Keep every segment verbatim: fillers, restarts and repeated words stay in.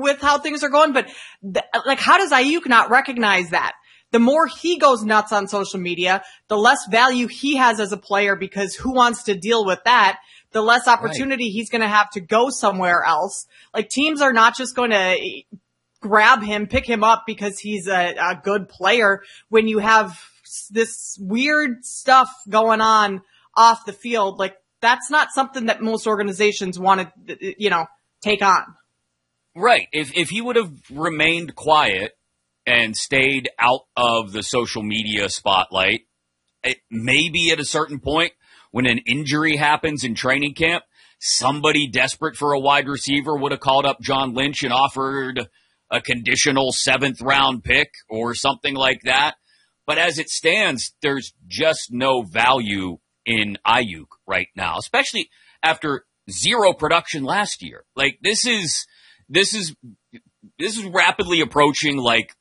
with how things are going, but th- like, how does Ayuk not recognize that? The more he goes nuts on social media, the less value he has as a player, because who wants to deal with that? The less opportunity right. he's going to have to go somewhere else. Like, teams are not just going to grab him, pick him up because he's a, a good player when you have this weird stuff going on off the field. Like, that's not something that most organizations want to, you know, take on. Right. If if he would have remained quiet and stayed out of the social media spotlight, it, maybe at a certain point when an injury happens in training camp, somebody desperate for a wide receiver would have called up John Lynch and offered a conditional seventh round pick or something like that. But as it stands, there's just no value in Ayuk right now, especially after zero production last year. Like, this is, this is, this is rapidly approaching, like,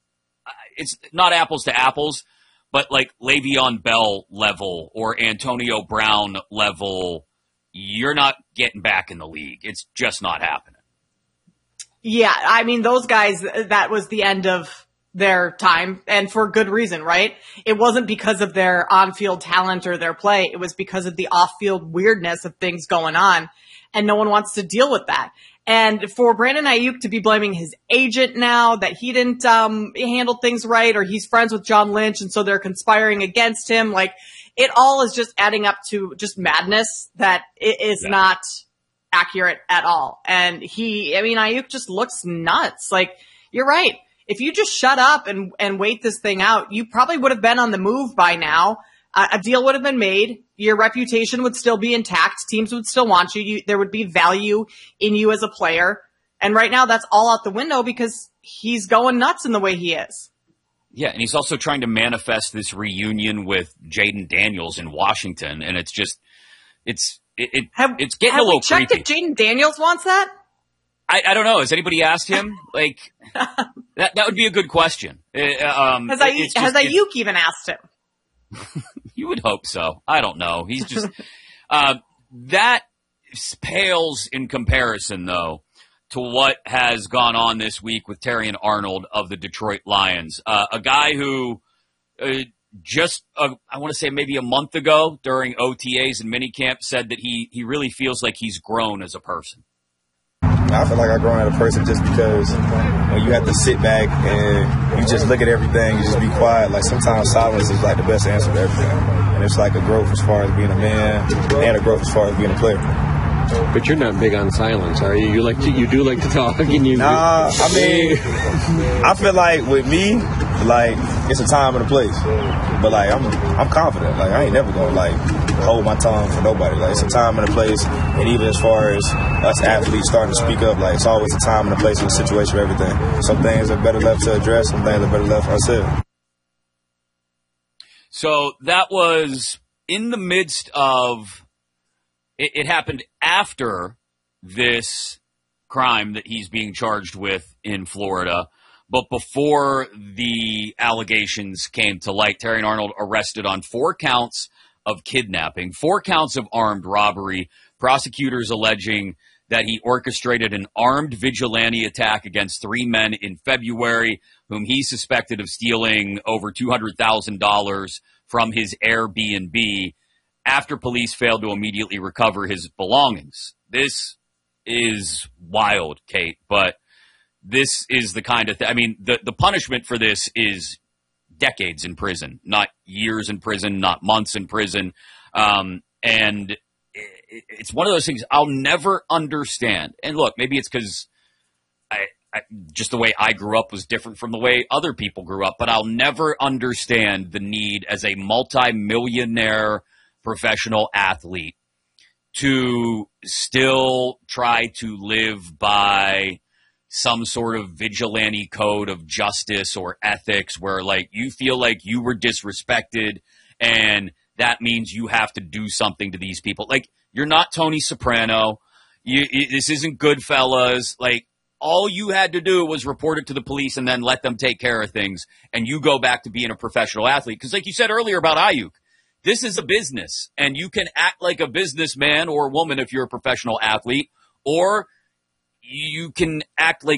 it's not apples to apples, but like Le'Veon Bell level or Antonio Brown level. You're not getting back in the league. It's just not happening. Yeah. I mean, those guys, that was the end of their time, and for good reason, right? It wasn't because of their on-field talent or their play. It was because of the off-field weirdness of things going on, and no one wants to deal with that. And for Brandon Ayuk to be blaming his agent now that he didn't um handle things right, or he's friends with John Lynch and so they're conspiring against him, like, it all is just adding up to just madness that is yeah. not accurate at all. And he, I mean, Ayuk just looks nuts. Like, you're right. If you just shut up and, and wait this thing out, you probably would have been on the move by now. Uh, a deal would have been made. Your reputation would still be intact. Teams would still want you. you. There would be value in you as a player. And right now that's all out the window because he's going nuts in the way he is. Yeah, and he's also trying to manifest this reunion with Jaden Daniels in Washington, and it's just, it's, it, it have, it's getting have a little we checked creepy. If Jaden Daniels wants that? I, I don't know. Has anybody asked him? Like, that that would be a good question. Uh, um, has Ayuk, has Ayuk even asked him? You would hope so. I don't know. He's just uh, that pales in comparison, though, to what has gone on this week with Terrion Arnold of the Detroit Lions, uh, a guy who uh, just uh, I want to say maybe a month ago during O T As and minicamp said that he he really feels like he's grown as a person. I feel like I've grown as a person just because when you have to sit back and you just look at everything, you just be quiet. Like, sometimes silence is like the best answer to everything. And it's like a growth as far as being a man and a growth as far as being a player. But you're not big on silence, are you? You like to, you do like to talk, and you. Nah, I mean, I feel like with me, like, it's a time and a place. But like, I'm I'm confident. Like, I ain't never gonna like hold my tongue for nobody. Like, it's a time and a place. And even as far as us athletes starting to speak up, like, it's always a time and a place and a situation for everything. Some things are better left to address. Some things are better left unsaid. So that was in the midst of. It, it happened after this crime that he's being charged with in Florida, but before the allegations came to light. Terrion Arnold arrested on four counts of kidnapping, four counts of armed robbery, prosecutors alleging that he orchestrated an armed vigilante attack against three men in February, whom he suspected of stealing over two hundred thousand dollars from his Airbnb, after police failed to immediately recover his belongings. This is wild, Kate, but this is the kind of thing. I mean, the, the punishment for this is decades in prison, not years in prison, not months in prison. Um, and it, it's one of those things I'll never understand. And look, maybe it's because I, I, just the way I grew up was different from the way other people grew up, but I'll never understand the need as a multi-millionaire professional athlete to still try to live by some sort of vigilante code of justice or ethics where, like, you feel like you were disrespected and that means you have to do something to these people. Like, you're not Tony Soprano. You, you, this isn't Goodfellas. Like, all you had to do was report it to the police and then let them take care of things, and you go back to being a professional athlete. Because like you said earlier about Ayuk, this is a business, and you can act like a businessman or woman if you're a professional athlete, or you can act like